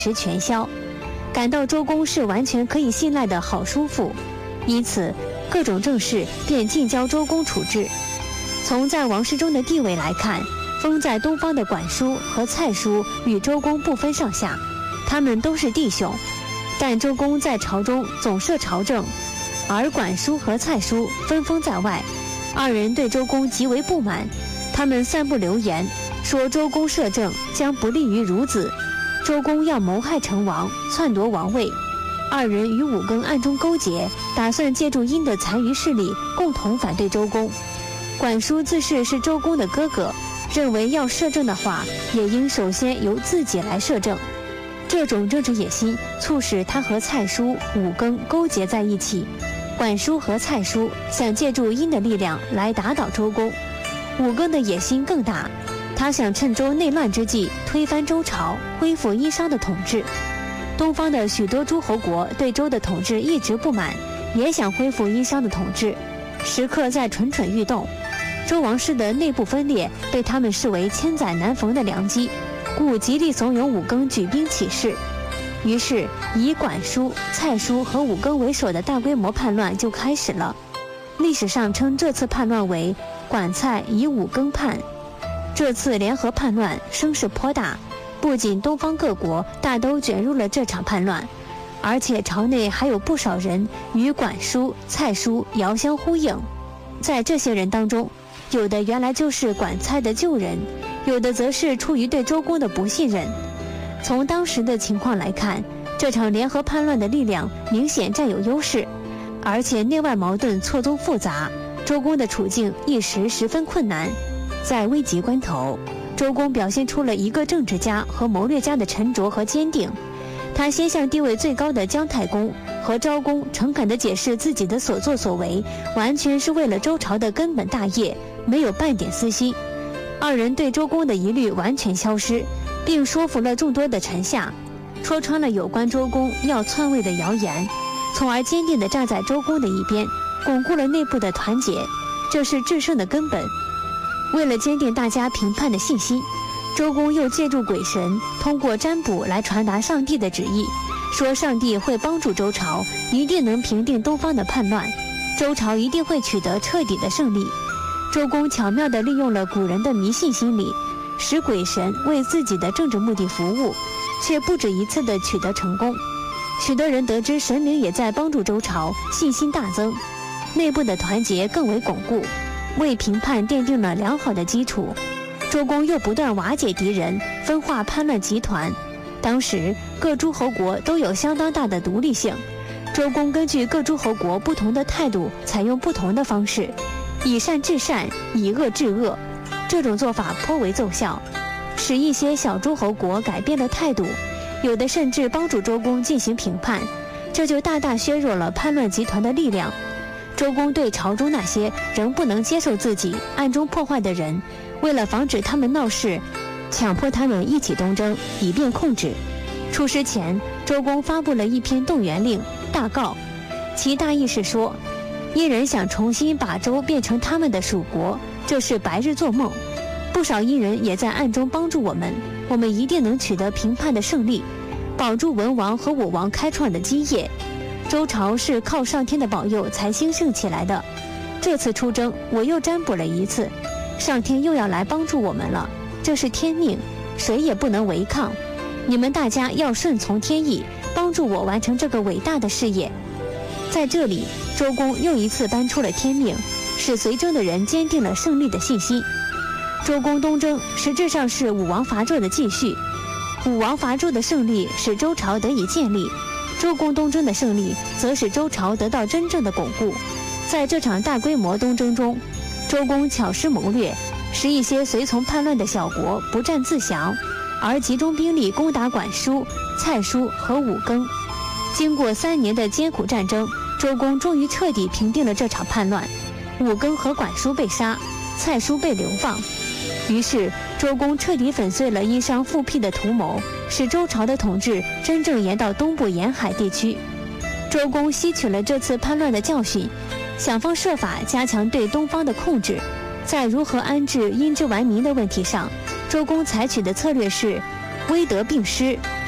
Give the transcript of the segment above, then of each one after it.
时全消，感到周公是完全可以信赖的好叔父，因此各种政事便尽交周公处置。从在王室中的地位来看，封在东方的管叔和蔡叔与周公不分上下，他们都是弟兄，但周公在朝中总摄朝政，而管叔和蔡叔分封在外。二人对周公极为不满，他们散布流言，说周公摄政将不利于孺子，周公要谋害成王，篡夺王位。二人与武庚暗中勾结，打算借助殷的残余势力共同反对周公。管叔自视是周公的哥哥，认为要摄政的话，也应首先由自己来摄政。这种政治野心促使他和蔡叔、武庚勾结在一起。管叔和蔡叔想借助殷的力量来打倒周公，武庚的野心更大，他想趁周内乱之际推翻周朝，恢复殷商的统治。东方的许多诸侯国对周的统治一直不满，也想恢复殷商的统治，时刻在蠢蠢欲动。周王室的内部分裂被他们视为千载难逢的良机，故极力怂恿武庚举兵起事。于是以管叔、蔡叔和武庚为首的大规模叛乱就开始了。历史上称这次叛乱为管蔡以武庚叛。这次联合叛乱声势颇大，不仅东方各国大都卷入了这场叛乱，而且朝内还有不少人与管叔、蔡叔遥相呼应。在这些人当中，有的原来就是管蔡的旧人，有的则是出于对周公的不信任。从当时的情况来看，这场联合叛乱的力量明显占有优势，而且内外矛盾错综复杂，周公的处境一时十分困难。在危急关头，周公表现出了一个政治家和谋略家的沉着和坚定。他先向地位最高的姜太公和昭公诚恳地解释自己的所作所为，完全是为了周朝的根本大业，没有半点私心。二人对周公的疑虑完全消失，并说服了众多的臣下，戳穿了有关周公要篡位的谣言，从而坚定地站在周公的一边，巩固了内部的团结，这是制胜的根本。为了坚定大家评判的信心，周公又借助鬼神，通过占卜来传达上帝的旨意，说上帝会帮助周朝，一定能平定东方的叛乱，周朝一定会取得彻底的胜利。周公巧妙地利用了古人的迷信心理，使鬼神为自己的政治目的服务，却不止一次地取得成功。许多人得知神明也在帮助周朝，信心大增，内部的团结更为巩固，为评判奠定了良好的基础。周公又不断瓦解敌人，分化叛乱集团。当时各诸侯国都有相当大的独立性，周公根据各诸侯国不同的态度，采用不同的方式，以善治善，以恶治恶。这种做法颇为奏效，使一些小诸侯国改变了态度，有的甚至帮助周公进行平叛，这就大大削弱了叛乱集团的力量。周公对朝中那些仍不能接受自己暗中破坏的人，为了防止他们闹事，强迫他们一起东征，以便控制。出师前，周公发布了一篇动员令大告，其大意是说，殷人想重新把周变成他们的属国，这是白日做梦。不少殷人也在暗中帮助我们，我们一定能取得平叛的胜利，保住文王和武王开创的基业。周朝是靠上天的保佑才兴盛起来的，这次出征我又占卜了一次，上天又要来帮助我们了，这是天命，谁也不能违抗。你们大家要顺从天意，帮助我完成这个伟大的事业。在这里，周公又一次搬出了天命，使随征的人坚定了胜利的信心。周公东征实质上是武王伐纣的继续，武王伐纣的胜利使周朝得以建立，周公东征的胜利则使周朝得到真正的巩固。在这场大规模东征中，周公巧施谋略，使一些随从叛乱的小国不战自降，而集中兵力攻打管叔、蔡叔和武庚。经过3年的艰苦战争，周公终于彻底平定了这场叛乱，武庚和管叔被杀，蔡叔被流放。于是周公彻底粉碎了殷商复辟的图谋，使周朝的统治真正延到东部沿海地区。周公吸取了这次叛乱的教训，想方设法加强对东方的控制。在如何安置殷之完民的问题上，周公采取的策略是威德并施，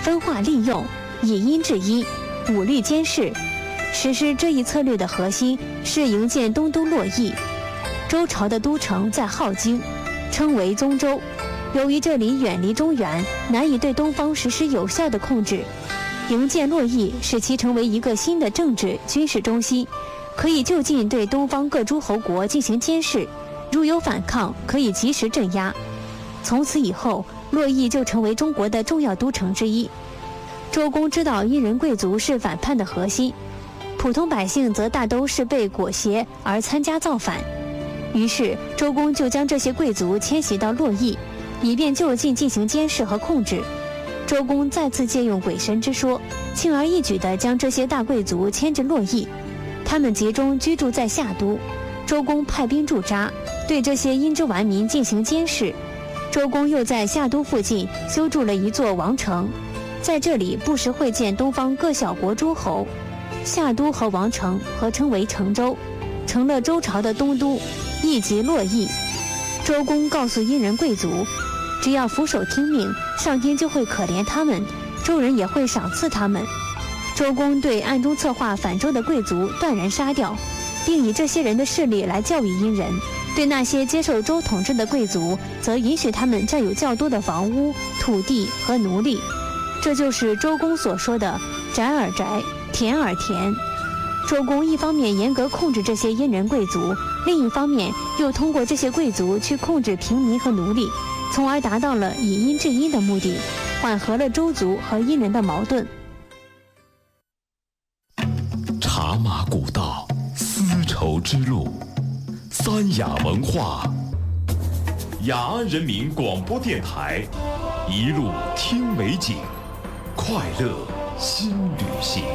分化利用，以因制因，武力监视。实施这一策略的核心是营建东都洛邑。周朝的都城在镐京，称为宗周。由于这里远离中原，难以对东方实施有效的控制。营建洛邑，使其成为一个新的政治军事中心，可以就近对东方各诸侯国进行监视，如有反抗，可以及时镇压。从此以后，洛邑就成为中国的重要都城之一。周公知道殷人贵族是反叛的核心，普通百姓则大都是被裹挟而参加造反，于是周公就将这些贵族迁徙到洛邑，以便就近进行监视和控制。周公再次借用鬼神之说，轻而易举地将这些大贵族迁至洛邑，他们集中居住在夏都。周公派兵驻扎，对这些殷之顽民进行监视。周公又在夏都附近修筑了一座王城，在这里不时会见东方各小国诸侯。夏都和王城合称为成周，成了周朝的东都，亦即洛邑。周公告诉殷人贵族，只要俯首听命，上天就会可怜他们，周人也会赏赐他们。周公对暗中策划反周的贵族断然杀掉，并以这些人的势力来教育殷人。对那些接受周统治的贵族，则允许他们占有较多的房屋、土地和奴隶。这就是周公所说的宅而宅，田而田。周公一方面严格控制这些殷人贵族，另一方面又通过这些贵族去控制平民和奴隶，从而达到了以殷制殷的目的，缓和了周族和殷人的矛盾。 茶马古道，丝绸之路，三雅文化，雅安人民广播电台，一路听美景，快乐新旅行。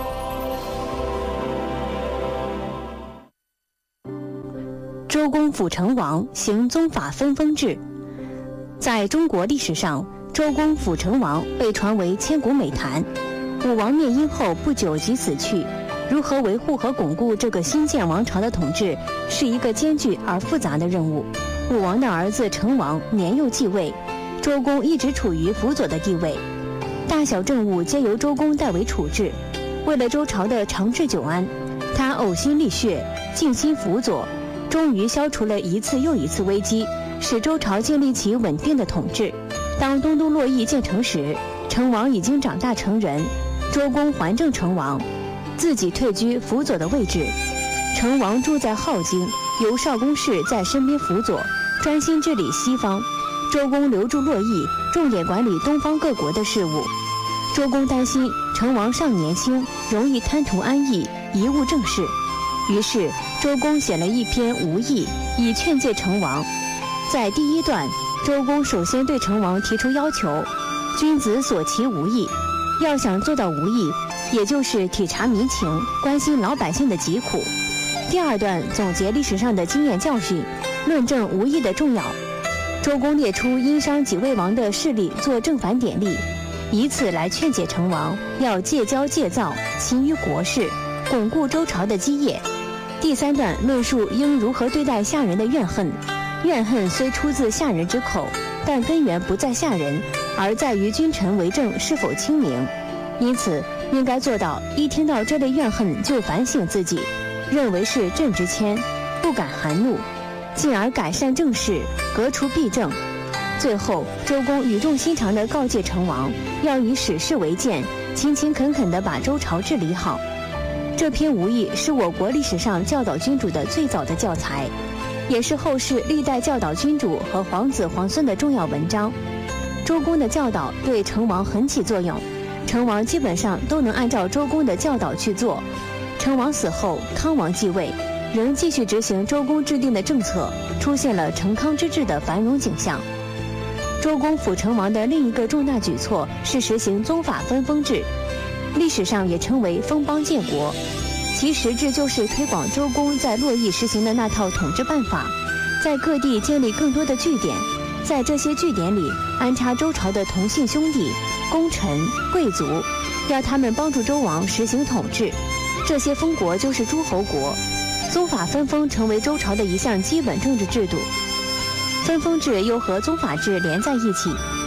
周公辅成王行宗法分封制。在中国历史上，周公辅成王被传为千古美谈。武王灭殷后不久即死去，如何维护和巩固这个新建王朝的统治，是一个艰巨而复杂的任务。武王的儿子成王年幼继位，周公一直处于辅佐的地位，大小政务皆由周公代为处置。为了周朝的长治久安，他呕心沥血，尽心辅佐，终于消除了一次又一次危机，使周朝建立起稳定的统治。当东都洛邑建成时，成王已经长大成人，周公还政成王，自己退居辅佐的位置。成王住在镐京，由少公氏在身边辅佐，专心治理西方。周公留住洛邑，重点管理东方各国的事务。周公担心成王尚年轻，容易贪图安逸，贻误政事，于是周公写了一篇《无益》，以劝诫成王。在第一段，周公首先对成王提出要求：君子所其无益，要想做到无益，也就是体察民情，关心老百姓的疾苦。第二段总结历史上的经验教训，论证无益的重要。周公列出殷商几位王的事例做正反典例，以此来劝解成王要戒骄戒躁，勤于国事，巩固周朝的基业。第三段论述应如何对待下人的怨恨，怨恨虽出自下人之口，但根源不在下人，而在于君臣为政是否清明。因此应该做到一听到这类怨恨就反省自己，认为是朕之愆，不敢含怒，进而改善政事，革除弊政。最后周公语重心长地告诫成王，要以史事为鉴，勤勤恳恳地把周朝治理好。这篇《无益》是我国历史上教导君主的最早的教材，也是后世历代教导君主和皇子皇孙的重要文章。周公的教导对成王很起作用，成王基本上都能按照周公的教导去做。成王死后，康王继位，仍继续执行周公制定的政策，出现了成康之治的繁荣景象。周公辅成王的另一个重大举措是实行宗法分封制，历史上也称为封邦建国，其实质就是推广周公在洛邑实行的那套统治办法，在各地建立更多的据点，在这些据点里安插周朝的同姓兄弟、功臣、贵族，要他们帮助周王实行统治。这些封国就是诸侯国，宗法分封成为周朝的一项基本政治制度。分封制又和宗法制连在一起。宗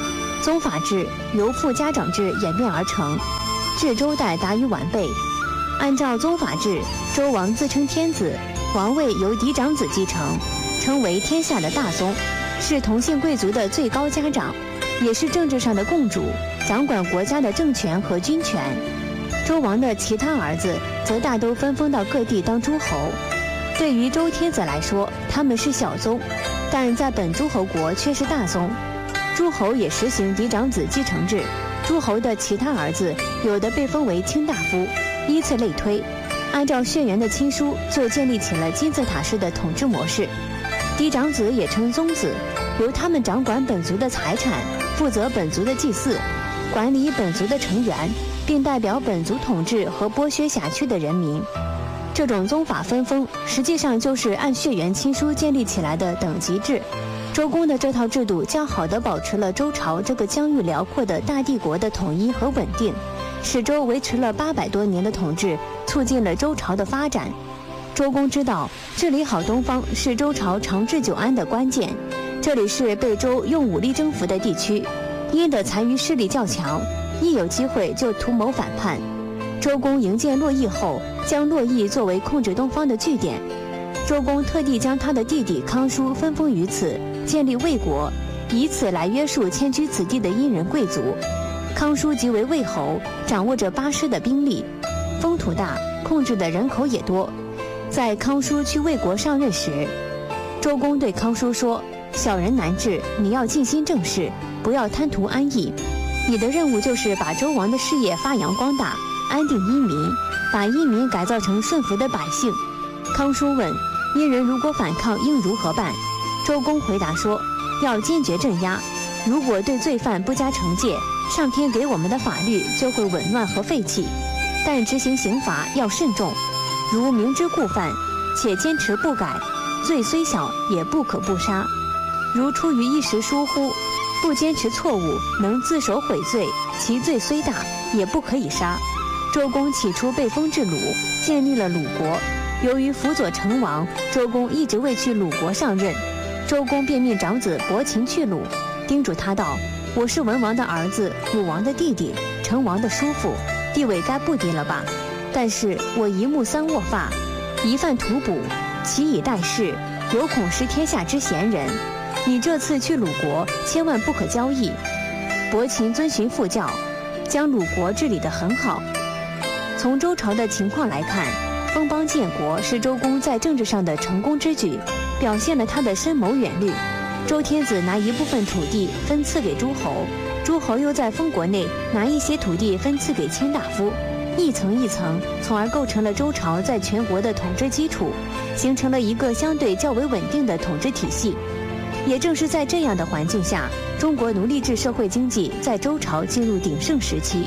宗法制由父家长制演变而成，至周代达于完备。按照宗法制，周王自称天子，王位由嫡长子继承，称为天下的大宗，是同姓贵族的最高家长，也是政治上的共主，掌管国家的政权和军权。周王的其他儿子则大都分封到各地当诸侯。对于周天子来说，他们是小宗，但在本诸侯国却是大宗。诸侯也实行嫡长子继承制，诸侯的其他儿子有的被封为卿大夫，依次类推，按照血缘的亲疏，就建立起了金字塔式的统治模式。嫡长子也称宗子，由他们掌管本族的财产，负责本族的祭祀，管理本族的成员，并代表本族统治和剥削辖区的人民。这种宗法分封实际上就是按血缘亲疏建立起来的等级制。周公的这套制度较好地保持了周朝这个疆域辽阔的大帝国的统一和稳定，使周维持了800多年的统治，促进了周朝的发展。周公知道治理好东方是周朝长治久安的关键，这里是被周用武力征服的地区，殷的残余势力较强，一有机会就图谋反叛。周公营建洛邑后，将洛邑作为控制东方的据点。周公特地将他的弟弟康叔分封于此，建立魏国，以此来约束迁居此地的殷人贵族。康叔即为魏侯，掌握着8师的兵力，封土大，控制的人口也多。在康叔去魏国上任时，周公对康叔说：“小人难治，你要尽心政事，不要贪图安逸。你的任务就是把周王的事业发扬光大，安定殷民，把殷民改造成顺服的百姓。”康叔问：“殷人如果反抗，应如何办？”周公回答说：“要坚决镇压，如果对罪犯不加惩戒，上天给我们的法律就会紊乱和废弃。但执行刑罚要慎重，如明知故犯，且坚持不改，罪虽小也不可不杀。如出于一时疏忽，不坚持错误，能自首悔罪，其罪虽大，也不可以杀。”周公起初被封至鲁，建立了鲁国。由于辅佐成王，周公一直未去鲁国上任。周公便命长子伯禽去鲁，叮嘱他道：“我是文王的儿子，鲁王的弟弟，成王的叔父，地位该不低了吧？但是我一目3握发，一犯屠捕，其以待事，有恐失天下之贤人。你这次去鲁国，千万不可交易。”伯禽遵循父教，将鲁国治理得很好。从周朝的情况来看，封邦建国是周公在政治上的成功之举，表现了他的深谋远虑。周天子拿一部分土地分赐给诸侯，诸侯又在封国内拿一些土地分赐给卿大夫，一层一层，从而构成了周朝在全国的统治基础，形成了一个相对较为稳定的统治体系。也正是在这样的环境下，中国奴隶制社会经济在周朝进入鼎盛时期。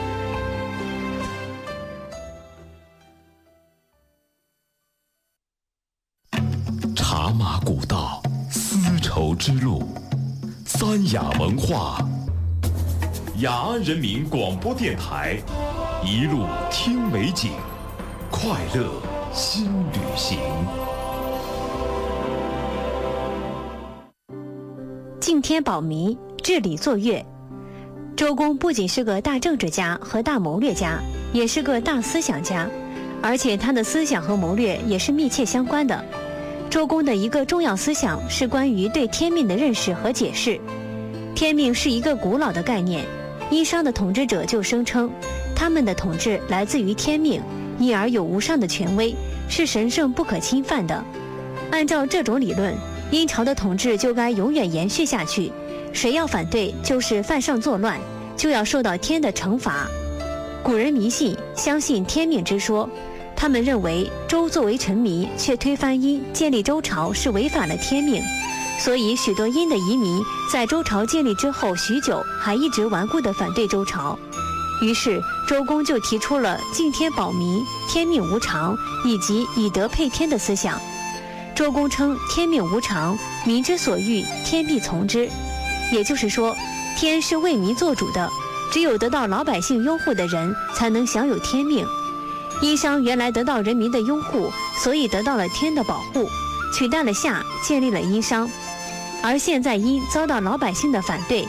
茶马古道，丝绸之路，三雅文化。雅安人民广播电台，一路听美景，快乐新旅行。 敬天保民，治理作乐。周公不仅是个大政治家和大谋略家，也是个大思想家，而且他的思想和谋略也是密切相关的。周公的一个重要思想是关于对天命的认识和解释。天命是一个古老的概念，殷商的统治者就声称，他们的统治来自于天命，因而有无上的权威，是神圣不可侵犯的。按照这种理论，殷朝的统治就该永远延续下去，谁要反对就是犯上作乱，就要受到天的惩罚。古人迷信，相信天命之说，他们认为周作为臣民却推翻殷，建立周朝是违反了天命，所以许多殷的遗民在周朝建立之后许久还一直顽固地反对周朝。于是周公就提出了敬天保民、天命无常以及以德配天的思想。周公称天命无常，民之所欲，天必从之。也就是说，天是为民做主的，只有得到老百姓拥护的人才能享有天命。殷商原来得到人民的拥护，所以得到了天的保护，取代了夏，建立了殷商。而现在殷遭到老百姓的反对，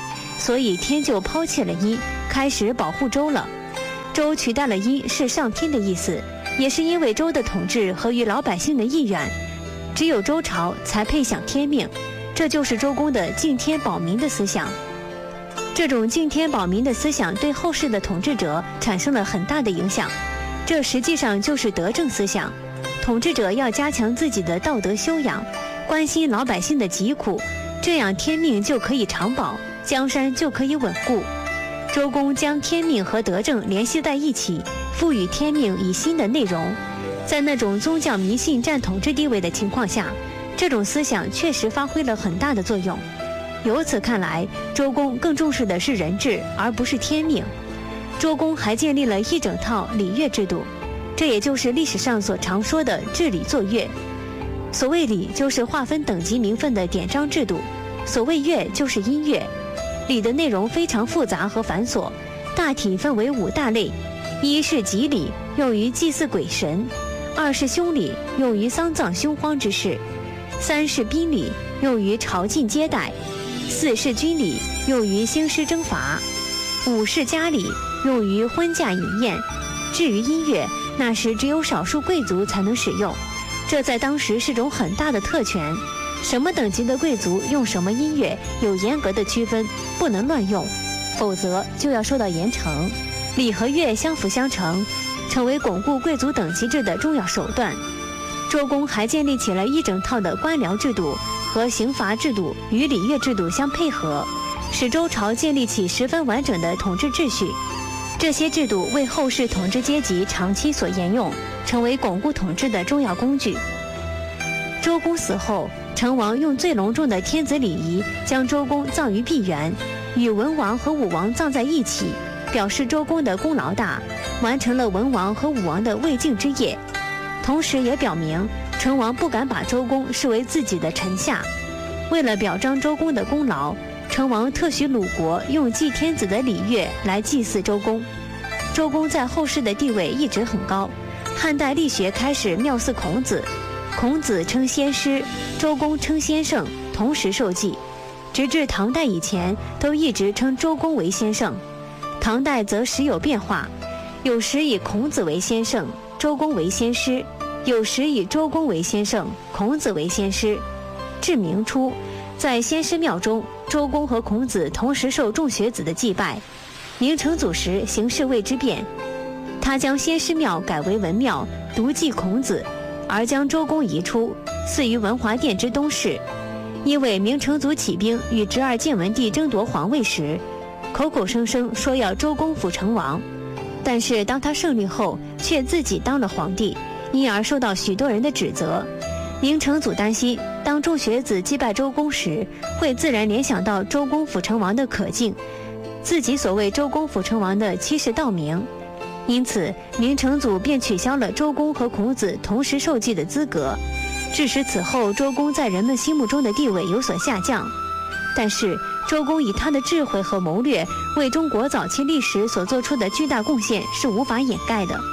所以天就抛弃了阴，开始保护周了。周取代了阴是上天的意思，也是因为周的统治合于老百姓的意愿，只有周朝才配享天命，这就是周公的敬天保民的思想。这种敬天保民的思想对后世的统治者产生了很大的影响，这实际上就是德政思想。统治者要加强自己的道德修养，关心老百姓的疾苦，这样天命就可以长保，江山就可以稳固。周公将天命和德政联系在一起，赋予天命以新的内容。在那种宗教迷信占统治地位的情况下，这种思想确实发挥了很大的作用。由此看来，周公更重视的是人治，而不是天命。周公还建立了一整套礼乐制度，这也就是历史上所常说的治礼作乐。所谓礼，就是划分等级名分的典章制度；所谓乐，就是音乐。礼的内容非常复杂和繁琐，大体分为5大类：一是吉礼，用于祭祀鬼神；二是凶礼，用于丧葬凶荒之事；三是宾礼，用于朝觐接待；四是军礼，用于兴师征伐；五是家礼，用于婚嫁饮宴。至于音乐，那时只有少数贵族才能使用，这在当时是种很大的特权。什么等级的贵族用什么音乐有严格的区分，不能乱用，否则就要受到严惩。礼和乐相辅相成，成为巩固贵族等级制的重要手段。周公还建立起了一整套的官僚制度和刑罚制度与礼乐制度相配合，使周朝建立起十分完整的统治秩序。这些制度为后世统治阶级长期所沿用，成为巩固统治的重要工具。周公死后，成王用最隆重的天子礼仪将周公葬于敝原，与文王和武王葬在一起，表示周公的功劳大，完成了文王和武王的未竟之业。同时也表明成王不敢把周公视为自己的臣下。为了表彰周公的功劳，成王特许鲁国用祭天子的礼乐来祭祀周公。周公在后世的地位一直很高，汉代力学开始妙祀孔子，孔子称先师，周公称先圣，同时受祭。直至唐代以前，都一直称周公为先圣。唐代则时有变化，有时以孔子为先圣，周公为先师；有时以周公为先圣，孔子为先师。至明初，在先师庙中，周公和孔子同时受众学子的祭拜。明成祖时，形势为之变，他将先师庙改为文庙，独祭孔子，而将周公移出，祀于文华殿之东室。因为明成祖起兵与侄儿建文帝争夺皇位时，口口声声说要周公辅成王，但是当他胜利后，却自己当了皇帝，因而受到许多人的指责。明成祖担心，当众学子祭拜周公时，会自然联想到周公辅成王的可敬，自己所谓周公辅成王的欺世盗名。因此，明成祖便取消了周公和孔子同时受祭的资格，致使此后周公在人们心目中的地位有所下降。但是，周公以他的智慧和谋略为中国早期历史所做出的巨大贡献是无法掩盖的。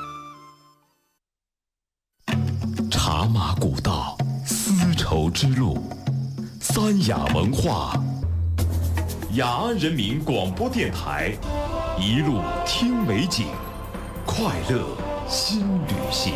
茶马古道，丝绸之路，三雅文化，雅安人民广播电台，一路听美景，快乐新旅行。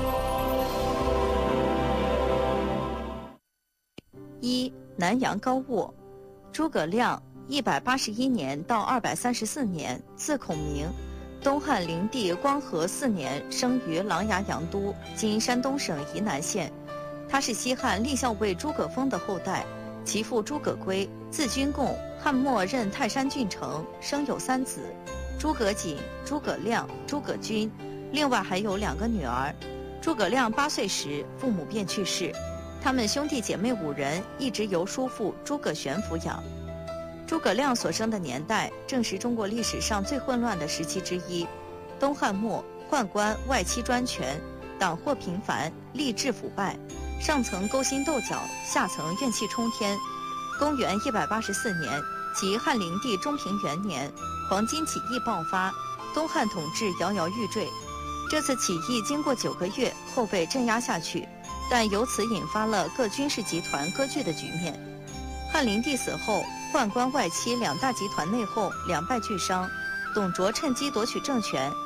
一、南阳高卧。诸葛亮181年到234年，字孔明，东汉灵帝光和4年生于琅琊阳都，今山东省沂南县。他是西汉立校尉诸葛丰的后代，其父诸葛圭，字君贡，汉末任泰山郡丞，生有3子：诸葛瑾、诸葛亮、诸葛均，另外还有2个女儿。诸葛亮8岁时，父母便去世。他们兄弟姐妹5人一直由叔父诸葛玄抚养。诸葛亮所生的年代正是中国历史上最混乱的时期之一。东汉末，宦官外戚专权，党祸频繁，吏治腐败，上层勾心斗角，下层怨气冲天。公元184年，即汉灵帝中平元年，黄巾起义爆发，东汉统治摇摇欲坠。这次起义经过9个月后被镇压下去，但由此引发了各军事集团割据的局面。汉灵帝死后， 宦官外戚两大集团内讧，两败俱伤。董卓趁机夺取政权，